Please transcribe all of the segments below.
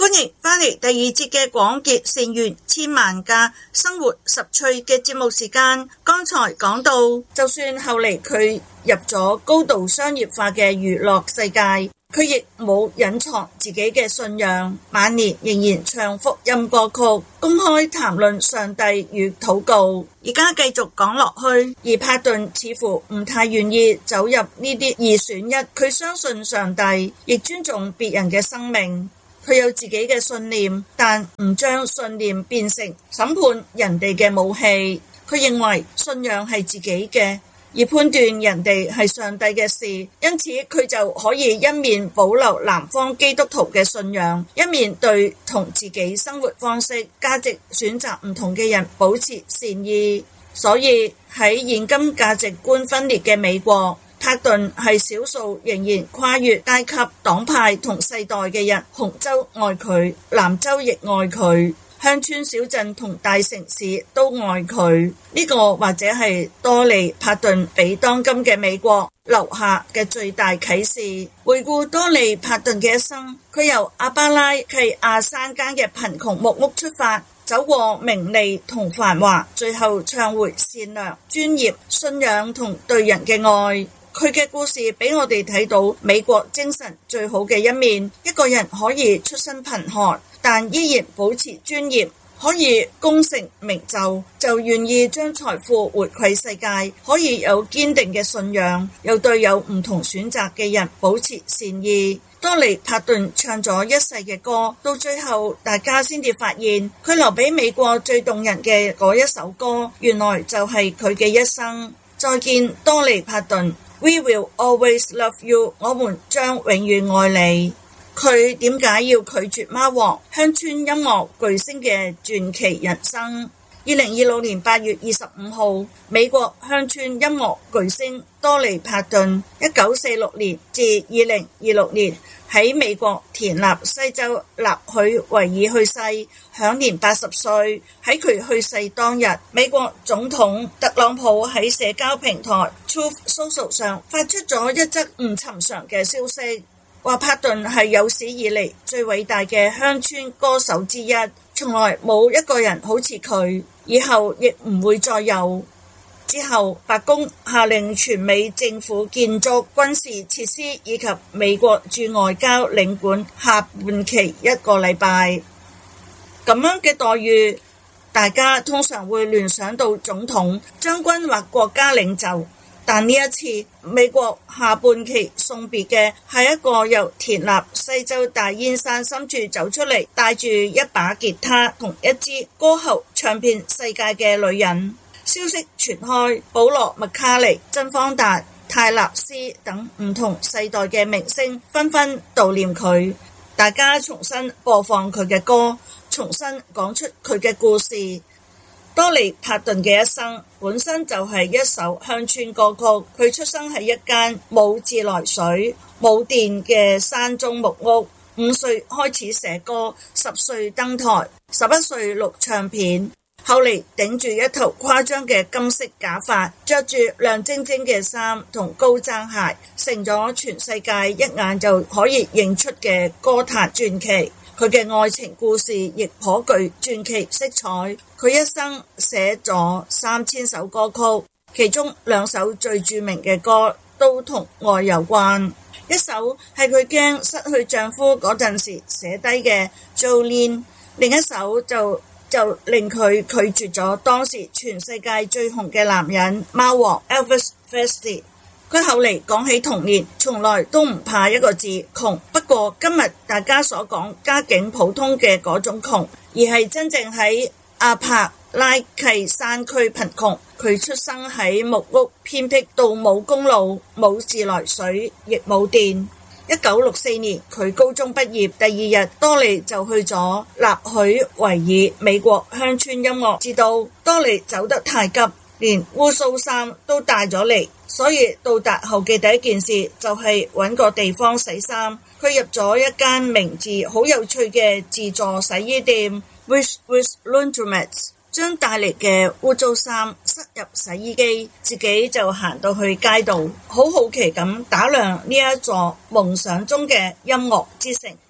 歡迎返嚟第二節嘅廣結善緣千萬家生活十趣嘅節目時間。剛才講到，就算後嚟佢入咗高度商業化嘅娛樂世界，佢亦冇隱藏自己嘅信仰，晚年仍然唱福音歌曲，公開談論上帝與禱告。而家繼續講落去，而帕頓似乎唔太願意走入呢啲二選一，佢相信上帝，亦尊重別人嘅生命。佢有自己嘅信念，但唔將信念變成審判人哋嘅武器。佢認為信仰係自己嘅，而判斷人哋係上帝嘅事，因此佢就可以一面保留南方基督徒嘅信仰，一面對同自己生活方式、價值選擇唔同嘅人保持善意。所以喺現今價值觀分裂嘅美國，帕頓係少數仍然跨越階級、黨派同世代嘅人。紅州愛佢，南州亦愛佢，鄉村小鎮同大城市都愛佢。呢個或者係多利帕頓俾當今嘅美國留下嘅最大啟示。回顧多利帕頓嘅一生，佢由阿巴拉契亞山間嘅貧窮木屋出發，走過名利同繁華，最後唱回善良、專業、信仰同對人嘅愛。佢嘅故事俾我哋睇到美國精神最好嘅一面，一個人可以出身貧寒，但依然保持專業，可以功成名就，就願意將財富回饋世界，可以有堅定嘅信仰，又對有唔同選擇嘅人保持善意。多利帕頓唱咗一世嘅歌，到最後大家先至發現，佢留俾美國最動人嘅嗰一首歌，原來就係佢嘅一生。再見，多利帕頓。We will always love you， 我們將永遠愛你。佢點解要拒絕貓王鄉村音樂巨星嘅傳奇人生？2026年8月25號，美國鄉村音樂巨星多利帕頓1946年至2026年喺美國田納西州納許維爾去世，享年80歲。喺佢去世當日，美國總統特朗普喺社交平台 Truth Social 上發出咗一則唔尋常嘅消息，話帕頓係有史以嚟最偉大嘅鄉村歌手之一，從來冇一個人好似佢，以後亦唔會再有。之後，白宮下令全美政府建築、軍事設施以及美國駐外交領館下半期1個禮拜。咁樣嘅待遇，大家通常會聯想到總統、將軍或國家領袖，但呢一次美國下半期送別嘅係一個由田納西州大煙山深處走出嚟，帶住一把吉他同一支歌喉唱遍世界嘅女人。消息傳開，保羅麥卡尼、珍芳達、泰納斯等唔同世代嘅明星紛紛悼念佢，大家重新播放佢嘅歌，重新講出佢嘅故事。多利帕頓嘅一生本身就係一首鄉村歌曲，佢出生喺一間冇自來水、冇電嘅山中木屋，5歲開始寫歌，10歲登台，11歲錄唱片。後嚟頂住一頭誇張嘅金色假髮，着住亮晶晶嘅衫同高踭鞋，成咗全世界一眼就可以認出嘅歌壇傳奇。佢嘅愛情故事亦頗具傳奇色彩。佢一生寫咗3000首歌曲，其中2首最著名嘅歌都同愛有關。一首係佢驚失去丈夫嗰陣時寫低嘅 Jolene， 另一首就令佢拒絕咗當時全世界最紅嘅男人貓王 Elvis Presley。佢後嚟講起童年，從來都唔怕一個字窮。不過今日大家所講家境普通嘅嗰種窮，而係真正喺阿帕拉契山區貧窮。佢出生喺木屋偏僻到冇公路、冇自來水，亦冇電。1964年佢高中畢業，第二日多利就去咗納許維爾美國鄉村音樂之都。多利走得太急，連污糟衫都帶咗嚟，所以到達後嘅第一件事就係揾個地方洗衫。佢入咗一間名字好有趣嘅自助洗衣店 With Laundromats， 將帶嚟嘅污糟衫塞入洗衣機，自己就行到去街道，好好奇咁打量呢一座夢想中嘅音樂之城。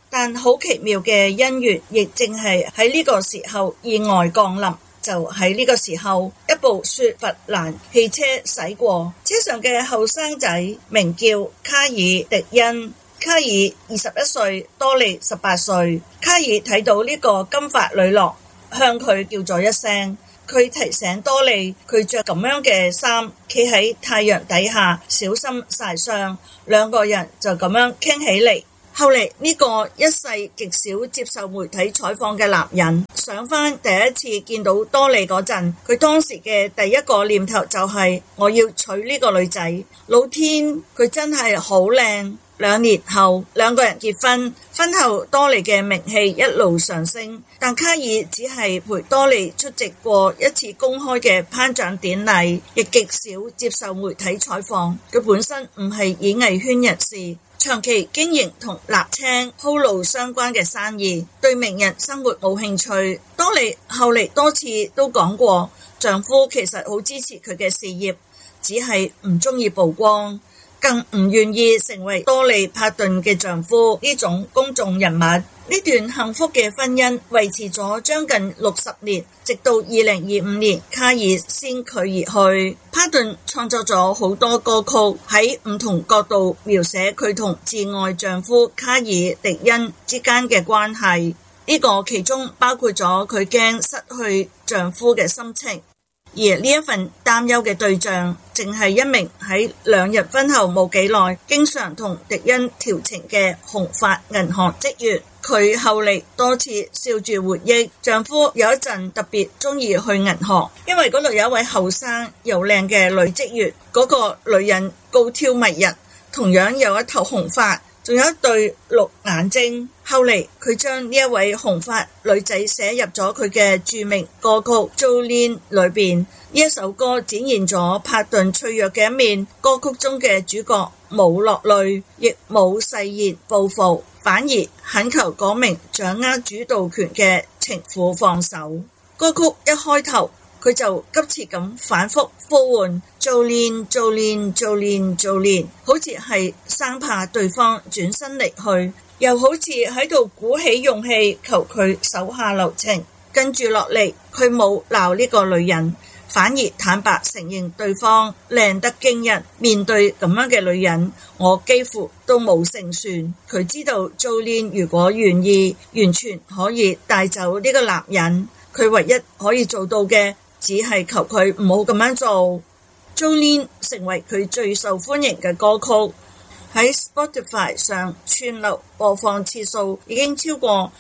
但好奇妙嘅姻緣，亦正係喺呢個時候意外降臨。就喺呢個時候，一部雪佛蘭汽車駛過，車上嘅後生仔名叫卡爾迪恩。卡爾21歲，多利18歲。卡爾睇到呢個金髮女郎，向佢叫咗一聲。佢提醒多利，佢着咁樣嘅衫，企喺太陽底下，小心曬傷。兩個人就咁樣傾起嚟。後嚟呢個一世極少接受媒體採訪嘅男人，想返第一次見到多利嗰陣，佢當時嘅第一個念頭就係我要娶呢個女仔。老天，佢真係好靚。2年後，兩個人結婚。婚後多利嘅名氣一路上升，但卡爾只係陪多利出席過一次公開嘅頒獎典禮，亦極少接受媒體採訪。佢本身唔係演藝圈人士，長期經營同瀝青鋪路相關嘅生意，對名人生活冇興趣。多利後嚟多次都講過，丈夫其實好支持佢嘅事業，只係唔中意曝光，更唔願意成為多利帕頓嘅丈夫呢種公眾人物。呢段幸福嘅婚姻維持咗將近60年，直到2025年，卡爾先佢而去。帕頓創作咗好多歌曲，喺唔同角度描寫佢同摯愛丈夫卡爾迪恩之間嘅關係。呢個其中包括咗佢驚失去丈夫嘅心情。而呢一份擔憂嘅對象，淨係一名喺2日婚後冇幾耐，經常同迪恩調情嘅紅髮銀行職員。佢後嚟多次笑住回憶，丈夫有一陣特別中意去銀行，因為嗰度有一位後生又靚嘅女職員，嗰個女人高挑迷人，同樣有一頭紅髮，仲有一對綠眼睛。後嚟佢將呢一位紅髮女仔寫入咗佢嘅著名歌曲《Jolene》裏邊。呢一首歌展現咗帕頓脆弱嘅一面，歌曲中嘅主角冇落淚，亦冇誓言報復，反而懇求嗰名掌握主導權嘅情婦放手。歌曲一開頭，佢就急切咁反覆呼喚 Jolene Jolene Jolene Jolene， 好似係生怕對方轉身離去，又好似喺度鼓起勇氣求佢手下留情。跟住落嚟，佢冇鬧呢個女人，反而坦白承認對方靚得驚人。面對咁樣嘅女人，我幾乎都冇勝算。佢知道 Jolene 如果願意，完全可以帶走呢個男人。佢唯一可以做到嘅，只係求佢唔好咁樣做。Jolene 成為佢最受歡迎嘅歌曲，喺 Spotify 上串流播放次數已經超過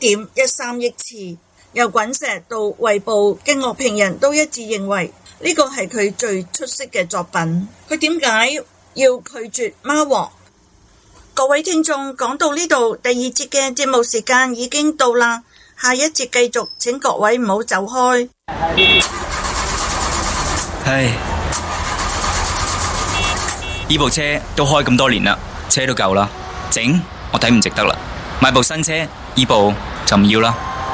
9.13億次。由滾石到衛報嘅樂評人都一致認為呢個係佢最出色嘅作品。佢點解要拒絕貓王？各位聽眾，講到呢度，第2節嘅節目時間已經到啦，下一節繼續，請各位唔好走開。 唉，呢部車都開咁多年啦，車都舊啦，整我睇唔值得啦，買部新車，呢部就唔要啦。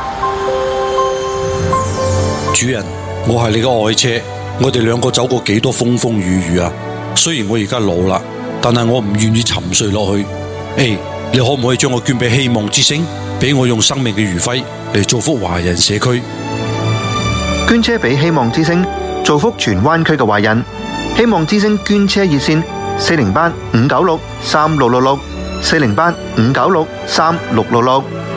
主人，我係你嘅愛車，我哋兩個走過幾多風風雨雨啊！雖然我而家老啦，但係我唔願意沉睡落去。你可唔可以將我捐俾希望之星，俾我用生命嘅餘暉嚟造福華人社區？ 捐車俾希望之星，造福荃灣區嘅華人。希望之星捐車熱線：408-596-3666，408-596-3666。